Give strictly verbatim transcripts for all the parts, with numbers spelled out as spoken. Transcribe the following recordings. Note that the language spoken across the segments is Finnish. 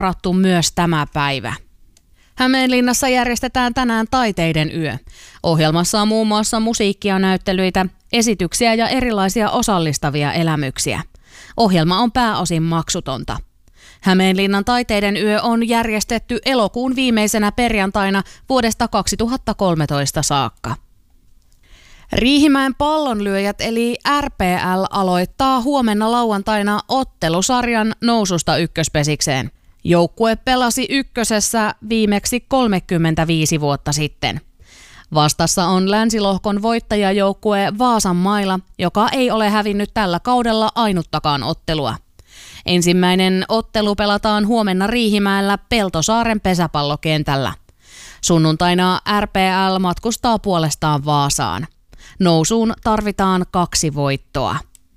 varattu myös tämä päivä. Hämeenlinnassa järjestetään tänään taiteiden yö. Ohjelmassa on muun muassa musiikkia, näyttelyitä, esityksiä ja erilaisia osallistavia elämyksiä. Ohjelma on pääosin maksutonta. Hämeenlinnan taiteiden yö on järjestetty elokuun viimeisenä perjantaina vuodesta kaksituhattakolmetoista saakka. Riihimäen pallonlyöjät eli R P L aloittaa huomenna lauantaina ottelusarjan noususta ykköspesikseen. Joukkue pelasi ykkösessä viimeksi kolmekymmentäviisi vuotta sitten. Vastassa on länsilohkon voittajajoukkue Vaasan Maila, joka ei ole hävinnyt tällä kaudella ainuttakaan ottelua. Ensimmäinen ottelu pelataan huomenna Riihimäellä Peltosaaren pesäpallokentällä. Sunnuntaina R P L matkustaa puolestaan Vaasaan. Nousuun tarvitaan kaksi voittoa.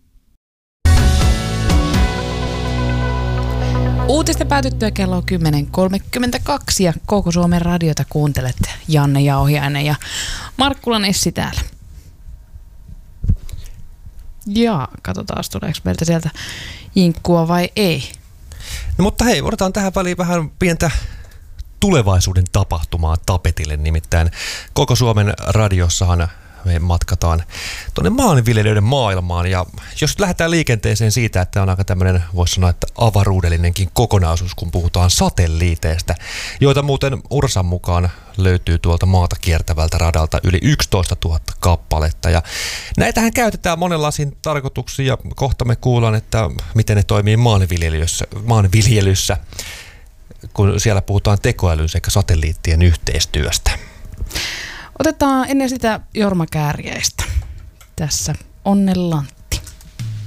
Uutisten päätyttyä kello on kymmenen kolmekymmentäkaksi ja Koko Suomen radiota kuuntelet. Janne Jauhiainen ja Markkulan Essi täällä. Ja katsotaan, tuleeko meiltä sieltä jinkkua vai ei. No mutta hei, otetaan tähän väliin vähän pientä tulevaisuuden tapahtumaa tapetille. Nimittäin Koko Suomen radiossahan me matkataan tuonne maanviljelijöiden maailmaan, ja jos lähdetään liikenteeseen siitä, että on aika tämmöinen, voisi sanoa, että avaruudellinenkin kokonaisuus, kun puhutaan satelliiteista, joita muuten Ursan mukaan löytyy tuolta maata kiertävältä radalta yli yksitoista tuhatta kappaletta, ja näitähän käytetään monenlaisiin tarkoituksiin, ja kohta me kuullaan, että miten ne toimii maanviljelyssä, maanviljelyssä kun siellä puhutaan tekoälyn sekä satelliittien yhteistyöstä. Otetaan ennen sitä Jorma Kääriäistä. Tässä onnellantti.